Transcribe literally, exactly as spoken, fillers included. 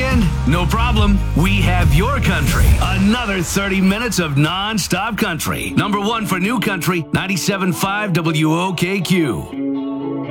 weekend? No problem. We have your country. Another thirty minutes of non-stop country. Number one for new country, ninety-seven point five W O K Q.